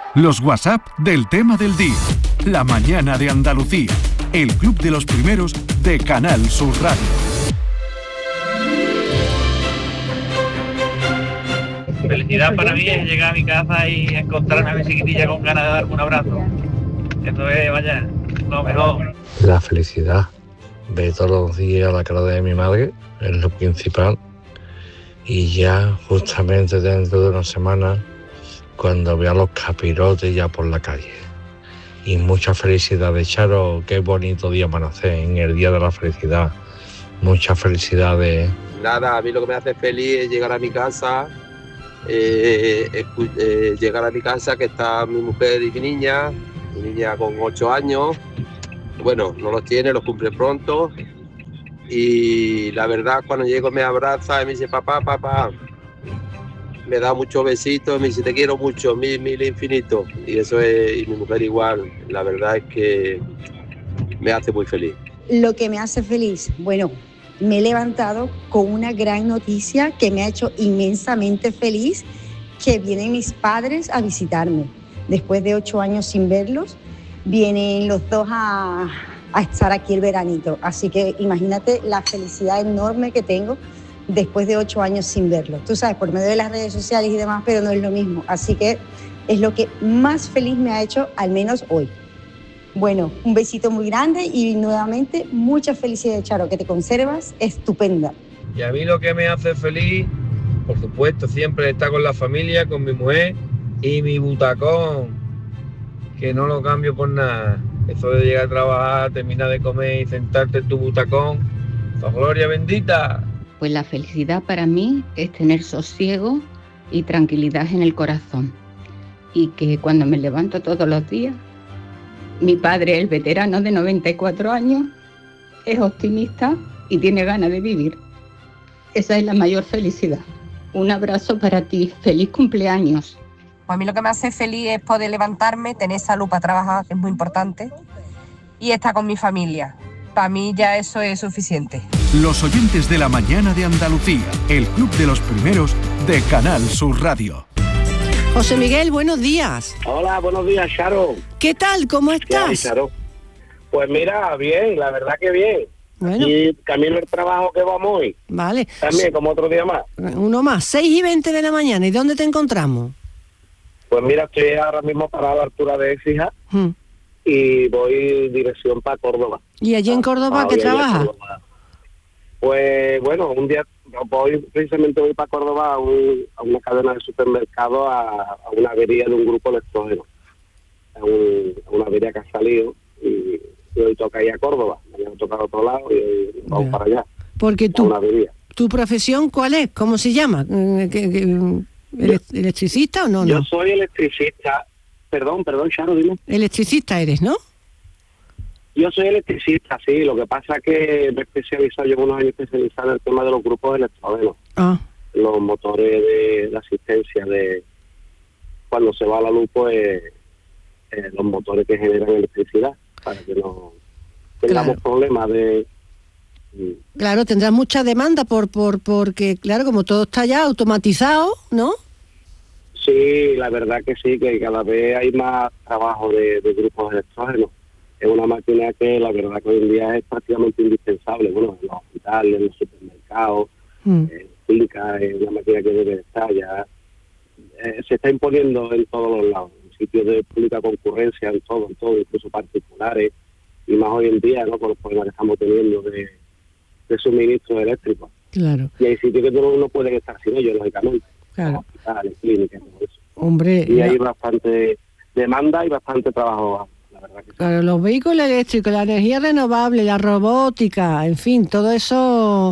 Los WhatsApp del tema del día. La mañana de Andalucía. El club de los primeros de Canal Sur Radio. Felicidad para mí es llegar a mi casa y encontrarme a mi chiquitilla con ganas de darme un abrazo. Eso es, vaya, lo mejor. La felicidad. Ver todos los días la cara de mi madre es lo principal. Y ya justamente dentro de una semana, cuando vea los capirotes ya por la calle. Y mucha felicidad, Charo, qué bonito día para nacer, en el día de la felicidad. Muchas felicidades. Nada, a mí lo que me hace feliz es llegar a mi casa, llegar a mi casa que está mi mujer y mi niña con 8 años. Bueno, no los tiene, los cumple pronto. Y la verdad, cuando llego me abraza y me dice, papá, me da muchos besitos, me dice, te quiero mucho, mil infinito. Y eso es, y mi mujer igual, la verdad es que me hace muy feliz. Lo que me hace feliz, bueno, me he levantado con una gran noticia que me ha hecho inmensamente feliz, que vienen mis padres a visitarme. Después de 8 años sin verlos, vienen los dos a estar aquí el veranito. Así que imagínate la felicidad enorme que tengo después de 8 años sin verlos. Tú sabes, por medio de las redes sociales y demás, pero no es lo mismo. Así que es lo que más feliz me ha hecho, al menos hoy. Bueno, un besito muy grande y nuevamente mucha felicidad, Charo, que te conservas estupenda. Y a mí lo que me hace feliz, por supuesto, siempre está con la familia, con mi mujer y mi butacón, que no lo cambio por nada. Eso de llegar a trabajar, terminar de comer y sentarte en tu butacón, ¡oh, gloria bendita! Pues la felicidad para mí es tener sosiego y tranquilidad en el corazón. Y que cuando me levanto todos los días, mi padre, el veterano de 94 años, es optimista y tiene ganas de vivir. Esa es la mayor felicidad. Un abrazo para ti. ¡Feliz cumpleaños! Pues a mí lo que me hace feliz es poder levantarme, tener salud para trabajar, que es muy importante, y estar con mi familia. Para mí ya eso es suficiente. Los oyentes de la mañana de Andalucía. El club de los primeros de Canal Sur Radio. José Miguel, buenos días. Hola, buenos días, Charo. ¿Qué tal? ¿Cómo estás? Sí, Charo. Pues mira, bien, la verdad que bien. Bueno. Y camino al trabajo que vamos hoy. Vale. También, como otro día más. Uno más, 6:20 de la mañana. ¿Y dónde te encontramos? Pues mira, estoy ahora mismo parado a la altura de Écija y voy dirección para Córdoba. ¿Y allí en Córdoba qué trabajas? Pues bueno, un día precisamente voy para Córdoba a una cadena de supermercados, a una avería de un grupo electrógeno. A una avería que ha salido y hoy toca ir a Córdoba. Mañana toca a otro lado y hoy vamos para allá. Porque tu profesión, ¿cuál es? ¿Cómo se llama? ¿Electricista o no? Yo soy electricista. Perdón, Charo, dime. Electricista eres, ¿no? Yo soy electricista, sí. Lo que pasa es que me he especializado, llevo unos años especializado en el tema de los grupos electrógenos. Los motores de asistencia de cuando se va la luz, pues los motores que generan electricidad, para que no tengamos problemas de... Claro, tendrás mucha demanda porque, claro, como todo está ya automatizado, ¿no? Sí, la verdad que sí, que cada vez hay más trabajo de grupos electrógenos. Es una máquina que la verdad que hoy en día es prácticamente indispensable. Bueno, en los hospitales, en los supermercados, en fincas, es una máquina que debe estar ya. Se está imponiendo en todos los lados, en sitios de pública concurrencia, en todo, incluso particulares, y más hoy en día, ¿no? Con los problemas que estamos teniendo de suministro eléctrico. Claro. Y hay sitios que no pueden estar sin ellos, lógicamente. Claro. Hospitales, clínicas, todo eso. Hombre, y hay bastante demanda y bastante trabajo. Claro, los vehículos eléctricos, la energía renovable, la robótica, en fin, todo eso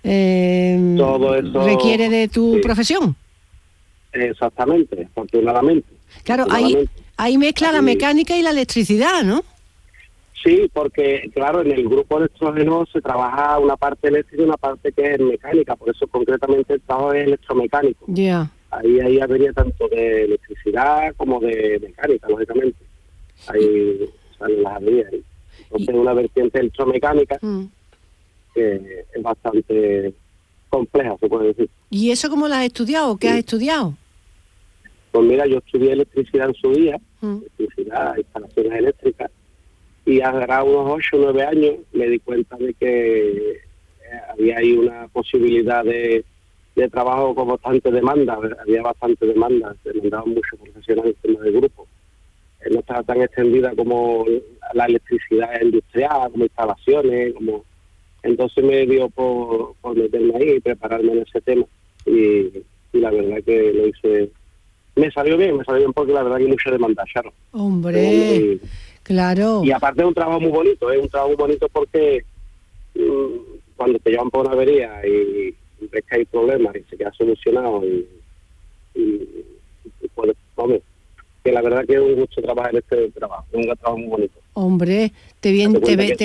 requiere de tu profesión. Exactamente, afortunadamente. Claro, ahí mezcla la mecánica y la electricidad, ¿no? Sí, porque claro, en el grupo electrógeno se trabaja una parte eléctrica y una parte que es mecánica, por eso concretamente el trabajo es electromecánico. Ya. Ahí habría tanto de electricidad como de mecánica, lógicamente. Ahí salen las averías. Entonces una vertiente electromecánica que es bastante compleja, se puede decir. ¿Y eso cómo lo has estudiado? ¿Qué has estudiado? Pues mira, yo estudié electricidad en su día, electricidad, instalaciones eléctricas, y hace unos 8 o 9 años me di cuenta de que había ahí una posibilidad de trabajo con bastante demanda, había bastante demanda, demandaban muchos profesionales en tema de grupo. No estaba tan extendida como la electricidad industrial, como instalaciones, como... Entonces me dio por meterme ahí y prepararme en ese tema. Y la verdad que lo hice... Me salió bien porque la verdad que hay mucha demanda, Charo. Hombre, claro. Y aparte es un trabajo muy bonito, porque cuando te llevan por una avería y ves que hay problemas y se queda solucionado y puedes, hombre, que la verdad que es un gusto trabajar en este trabajo, es un trabajo muy bonito. Hombre, te ven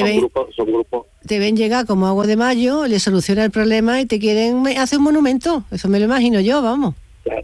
llegar como agua de mayo, le soluciona el problema y te quieren hacer un monumento. Eso me lo imagino yo, vamos. Claro.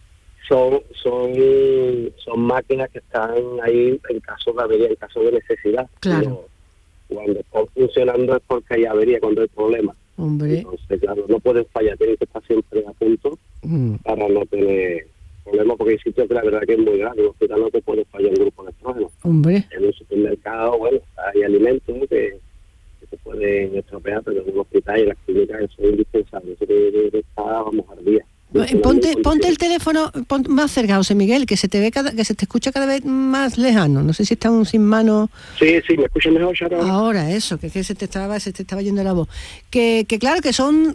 Son máquinas que están ahí en caso de avería, en caso de necesidad. Claro. Pero cuando están funcionando es porque hay avería, cuando hay problemas. Hombre. Entonces, claro, no pueden fallar, tienen que estar siempre a punto para no tener problemas, porque hay sitios que la verdad que es muy grande, en el hospital no te puede fallar un grupo de estrógeno. Hombre. En un supermercado, bueno, hay alimentos que se pueden estropear, pero en un hospital y en las clínicas eso es indispensable, eso debe estar, vamos, al día. Ponte el teléfono más cerca, José Miguel, que se te escucha cada vez más lejano. No sé si está sin mano. Sí, me escucha mejor ya. Ahora eso, que se te estaba yendo la voz. Que claro, que son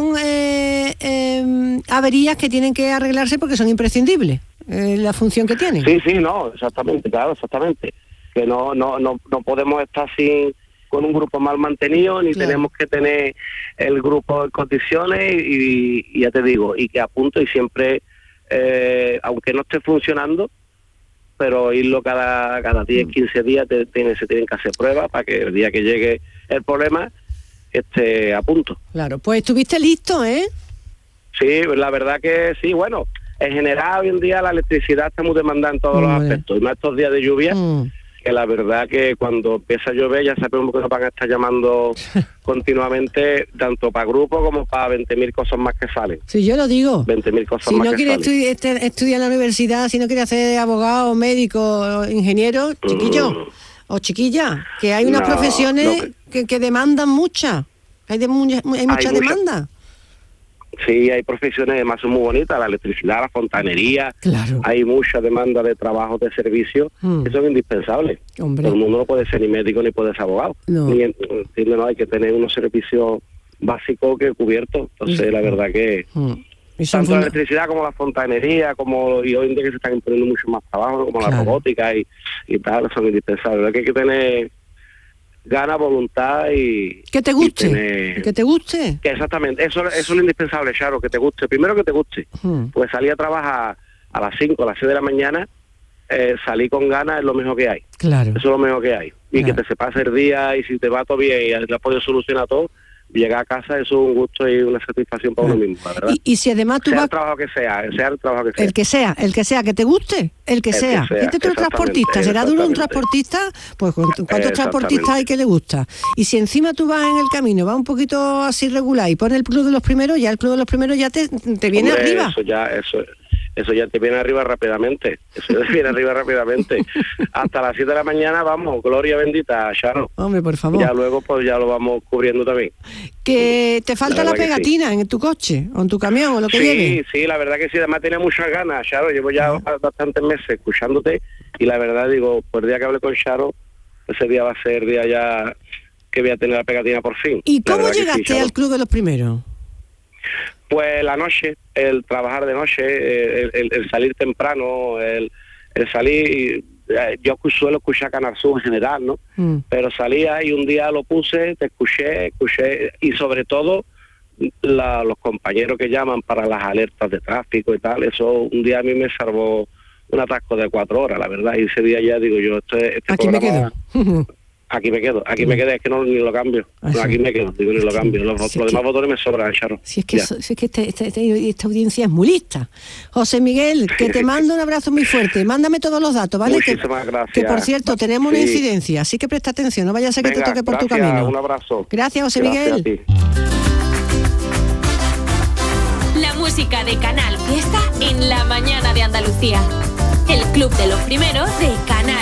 averías que tienen que arreglarse porque son imprescindibles, la función que tienen. Sí, no, exactamente. Que no podemos estar con un grupo mal mantenido, ni tenemos que tener el grupo en condiciones y ya te digo, y que a punto y siempre, aunque no esté funcionando, pero irlo cada 10, 15 días se tienen que hacer pruebas para que el día que llegue el problema esté a punto. Claro, pues estuviste listo, ¿eh? Sí, la verdad que sí, bueno, en general hoy en día la electricidad está muy demandada en todos los aspectos, y más estos días de lluvia, que la verdad que cuando empieza a llover ya sabemos que nos van a estar llamando continuamente, tanto para grupos como para 20.000 cosas más que salen. Sí, yo lo digo. 20.000 cosas si más no que quiere estudiar en la universidad, si no quiere hacer abogado, médico, ingeniero, chiquillo o chiquilla, que hay unas profesiones que demandan mucha. Hay mucha demanda. Sí, hay profesiones además muy bonitas, la electricidad, la fontanería, claro. Hay mucha demanda de trabajos de servicio que son indispensables. Hombre. Todo el mundo no puede ser ni médico ni puede ser abogado. No. Hay que tener unos servicios básicos que cubiertos. Entonces, la verdad que tanto la electricidad como la fontanería, y hoy en día que se están imponiendo mucho más trabajo, como la robótica y tal, son indispensables. La verdad que hay que tener gana, voluntad y... Que te guste, que te guste. Que exactamente, eso es lo indispensable, Charo, que te guste. Primero que te guste, pues salir a trabajar a las 5, a las 6 de la mañana, salir con ganas es lo mejor que hay. Claro. Eso es lo mejor que hay. Y que te se pase el día y si te va todo bien y has podido solucionar todo, llegar a casa eso es un gusto y una satisfacción para uno mismo, la verdad. Y si además tú el trabajo que sea, el trabajo que sea. El que sea, que te guste, el que sea. Este es un transportista, será duro un transportista, pues ¿cuántos transportistas hay que le gusta? Y si encima tú vas en el camino, vas un poquito así regular y pones el Club de los Primeros, ya el Club de los Primeros ya te viene arriba. Eso ya te viene arriba rápidamente. Hasta las 7 de la mañana, vamos, gloria bendita, Charo. Hombre, por favor. Ya luego pues ya lo vamos cubriendo también. Que te falta la pegatina en tu coche, o en tu camión, o lo que lleves. Sí, la verdad que sí, además tenía muchas ganas, Charo. Llevo ya bastantes meses escuchándote y la verdad digo, pues el día que hablé con Charo, ese día va a ser el día ya que voy a tener la pegatina por fin. ¿Y cómo llegaste al Club de los Primeros? Pues la noche, el trabajar de noche, el salir temprano, el salir, yo suelo escuchar Canal Sur en general, ¿no? Pero salía y un día lo puse, te escuché, y sobre todo los compañeros que llaman para las alertas de tráfico y tal, eso un día a mí me salvó un atasco de 4 horas, la verdad, y ese día ya digo yo, este aquí programa, me quedo. Aquí me quedo, es que ni lo cambio. No, aquí me quedo, ni lo cambio. Los demás botones me sobran, Charo. Si es que esta audiencia es muy lista. José Miguel, que te mando un abrazo muy fuerte. Mándame todos los datos, ¿vale? Muchísimas gracias. Que por cierto, tenemos una incidencia, así que presta atención, no vaya a ser que te toque por tu camino. Un abrazo. Gracias, José Miguel. A ti. La música de Canal Fiesta en La Mañana de Andalucía. El club de los primeros de Canal